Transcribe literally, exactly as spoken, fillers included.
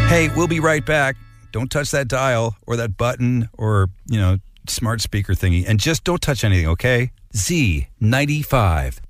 Hey, we'll be right back. Don't touch that dial or that button or, you know, smart speaker thingy. And just don't touch anything, okay? Z ninety-five.